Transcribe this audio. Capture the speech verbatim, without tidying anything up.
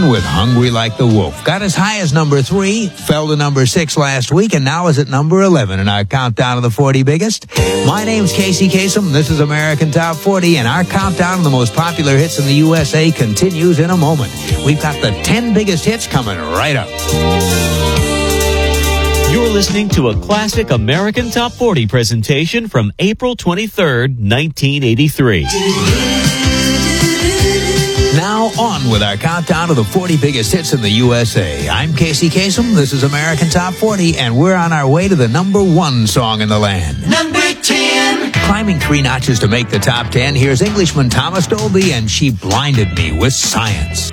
ten with Hungry Like the Wolf. Got as high as number three, fell to number six last week, and now is at number eleven in our countdown of the forty biggest. My name's Casey Kasem. This is American Top forty, and our countdown of the most popular hits in the U S A continues in a moment. We've got the ten biggest hits coming right up. You're listening to a classic American Top forty presentation from April twenty-third, nineteen eighty-three. Now on with our countdown of the forty biggest hits in the U S A. I'm Casey Kasem. This is American Top forty, and we're on our way to the number one song in the land. Number ten. Climbing three notches to make the top ten, here's Englishman Thomas Dolby and She Blinded Me with Science.